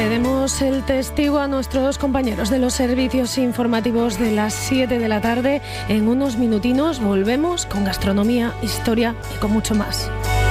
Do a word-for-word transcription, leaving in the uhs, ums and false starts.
Cedemos el testigo a nuestros compañeros de los servicios informativos de las siete de la tarde. En unos minutinos volvemos con gastronomía, historia y con mucho más.